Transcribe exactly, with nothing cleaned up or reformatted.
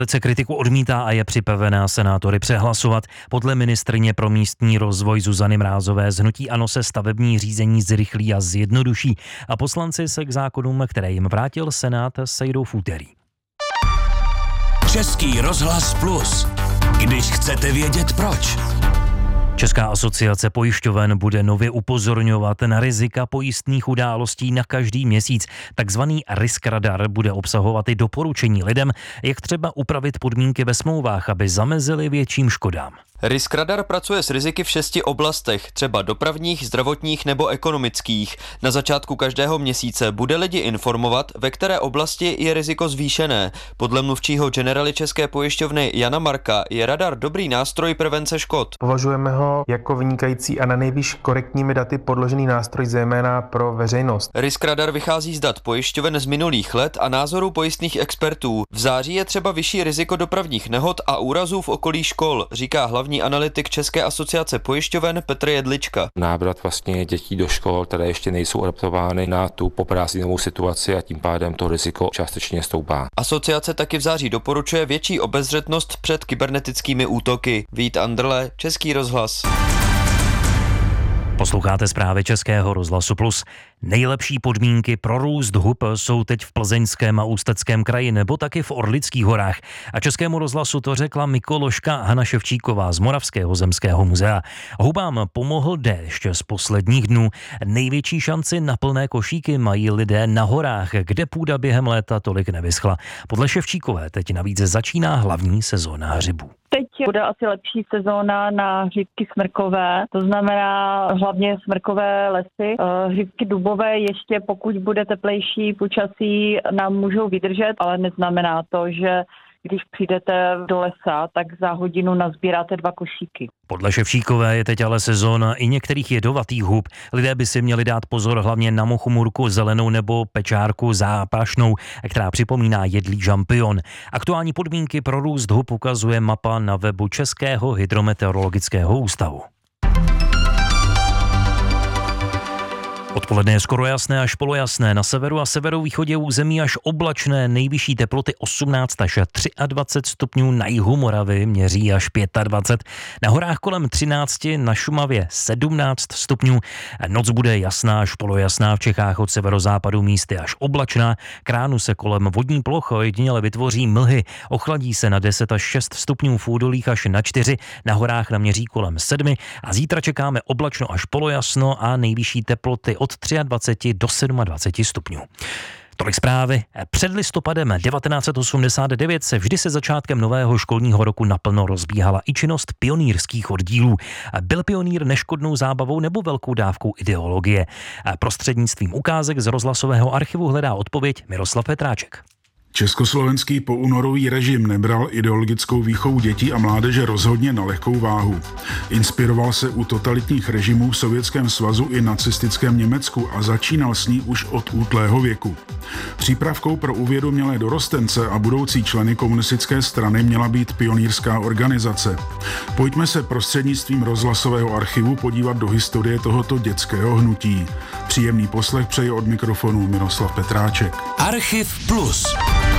Koalice kritiku odmítá a je připravená senátory přehlasovat. Podle ministryně pro místní rozvoj Zuzany Mrázové z hnutí ANO se stavební řízení zrychlí a zjednoduší a poslanci se k zákonům, které jim vrátil Senát, sejdou v úterý. Český rozhlas Plus. Když chcete vědět proč. Česká asociace pojišťoven bude nově upozorňovat na rizika pojistných událostí na každý měsíc. Takzvaný risk radar bude obsahovat i doporučení lidem, jak třeba upravit podmínky ve smlouvách, aby zamezili větším škodám. Risk radar pracuje s riziky v šesti oblastech, třeba dopravních, zdravotních nebo ekonomických. Na začátku každého měsíce bude lidi informovat, ve které oblasti je riziko zvýšené. Podle mluvčího Generali České pojišťovny Jana Marka je radar dobrý nástroj prevence škod. Považujeme ho jako vynikající a na nejvýš korektními daty podložený nástroj zejména pro veřejnost. Risk radar vychází z dat pojišťoven z minulých let a názorů pojistných expertů. V září je třeba vyšší riziko dopravních nehod a úrazů v okolí škol, říká hlavní analytik České asociace pojišťoven Petr Jedlička. Návrat vlastně dětí do škol, které ještě nejsou adaptovány na tu poprázdninovou situaci a tím pádem to riziko částečně stoupá. Asociace taky v září doporučuje větší obezřetnost před kybernetickými útoky. Vít Andrle, Český rozhlas. Posloucháte zprávy Českého rozhlasu Plus. Nejlepší podmínky pro růst hub jsou teď v Plzeňském a Ústeckém kraji nebo taky v Orlických horách. A Českému rozhlasu to řekla mykoložka Hana Ševčíková z Moravského zemského muzea. Hubám pomohl déšť z posledních dnů. Největší šanci na plné košíky mají lidé na horách, kde půda během léta tolik nevyschla. Podle Ševčíkové teď navíc začíná hlavní sezóna hřibů. Teď bude asi lepší sezóna na hřibky smrkové, to znamená hlavně smrkové lesy. Hřibky dubové ještě, pokud bude teplejší počasí, nám můžou vydržet, ale neznamená to, že když přijdete do lesa, tak za hodinu nazbíráte dva košíky. Podle Ševčíkové je teď ale sezóna i některých jedovatých hub. Lidé by si měli dát pozor hlavně na mochomůrku zelenou nebo pečárku zápašnou, která připomíná jedlý žampion. Aktuální podmínky pro růst hub ukazuje mapa na webu Českého hydrometeorologického ústavu. Odpoledne je skoro jasné až polojasné, na severu a severovýchodě území až oblačné, nejvyšší teploty osmnáct až dvacet tři stupňů, na jihu Moravy měří až dvacet pět, na horách kolem třináct, na Šumavě sedmnáct stupňů, noc bude jasná až polojasná, v Čechách od severozápadu místy až oblačná, k ránu se kolem vodní ploch ojediněle vytvoří mlhy, ochladí se na deset až šest stupňů, v údolích až na čtyři, na horách naměří kolem sedm a zítra čekáme oblačno až polojasno a nejvyšší teploty od dvacet tři do dvacet sedm stupňů. Tolik zprávy. Před listopadem devatenáct set osmdesát devět se vždy se začátkem nového školního roku naplno rozbíhala i činnost pionýrských oddílů. Byl pionýr neškodnou zábavou nebo velkou dávkou ideologie? Prostřednictvím ukázek z rozhlasového archivu hledá odpověď Miroslav Petráček. Československý poúnorový režim nebral ideologickou výchovu dětí a mládeže rozhodně na lehkou váhu. Inspiroval se u totalitních režimů v Sovětském svazu i nacistickém Německu a začínal s ní už od útlého věku. Přípravkou pro uvědomělé dorostence a budoucí členy komunistické strany měla být pionýrská organizace. Pojďme se prostřednictvím rozhlasového archivu podívat do historie tohoto dětského hnutí. Příjemný poslech přeje od mikrofonu Miroslav Petráček. Archiv Plus.